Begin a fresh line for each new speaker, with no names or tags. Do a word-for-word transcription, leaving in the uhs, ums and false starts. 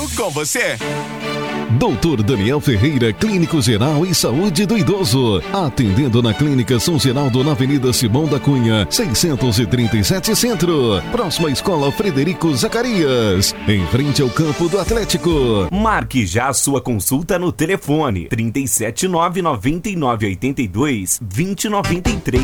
com você.
doutor Daniel Ferreira, Clínico Geral e Saúde do Idoso. Atendendo na Clínica São Geraldo, na Avenida Simão da Cunha, seiscentos e trinta e sete Centro. Próxima à Escola Frederico Zacarias. Em frente ao campo do Atlético.
Marque já a sua consulta no telefone trinta e sete, nove nove nove, oito dois, dois zero nove três.